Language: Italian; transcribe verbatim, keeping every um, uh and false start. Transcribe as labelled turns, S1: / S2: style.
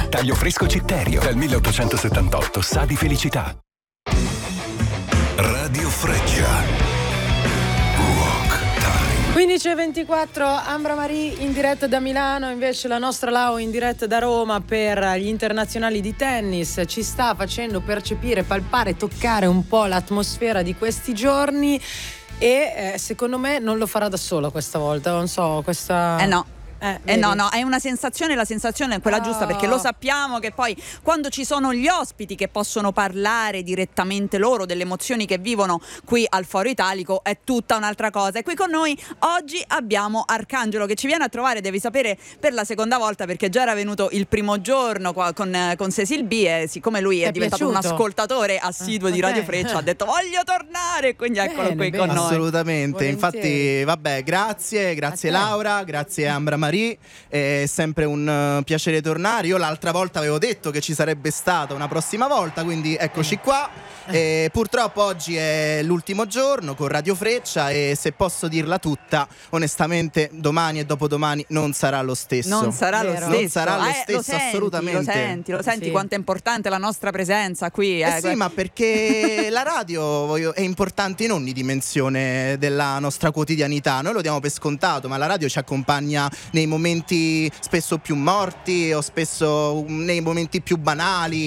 S1: Taglio fresco Citterio, dal milleottocentosettantotto sa di felicità.
S2: Radio Freccia.
S3: quindici e ventiquattro, Ambra Marie in diretta da Milano, invece la nostra Lau in diretta da Roma per gli internazionali di tennis. Ci sta facendo percepire, palpare, toccare un po' l'atmosfera di questi giorni e eh, secondo me non lo farà da sola questa volta, non so, questa...
S4: Eh no.
S3: Eh,
S4: eh no, no, è una sensazione, la sensazione è quella
S3: oh.
S4: giusta, perché lo sappiamo che poi quando ci sono gli ospiti che possono parlare direttamente loro delle emozioni che vivono qui al Foro Italico è tutta un'altra cosa. E qui con noi oggi abbiamo Arcangelo che ci viene a trovare, devi sapere, per la seconda volta, perché già era venuto il primo giorno qua con, con Cecil B e siccome lui è, è diventato piaciuto? un ascoltatore assiduo ah, di Radio Freccia, ha detto voglio tornare, quindi eccolo bene, qui bene. con noi.
S5: Assolutamente, infatti vabbè, grazie, grazie Laura, grazie Ambra Marie. È sempre un uh, piacere tornare. Io l'altra volta avevo detto che ci sarebbe stata una prossima volta, quindi eccoci qua. E purtroppo oggi è l'ultimo giorno con Radio Freccia e se posso dirla tutta, onestamente domani e dopodomani non sarà lo stesso.
S4: Non sarà lo
S5: Vero.
S4: stesso.
S5: Non sarà lo
S4: eh,
S5: stesso,
S4: lo senti,
S5: assolutamente.
S4: Lo senti, lo senti
S3: sì.
S4: quanto è importante la nostra presenza qui. Eh,
S5: eh sì, ma perché la radio voglio, è importante in ogni dimensione della nostra quotidianità. Noi lo diamo per scontato, ma la radio ci accompagna nei momenti spesso più morti o spesso nei momenti più banali.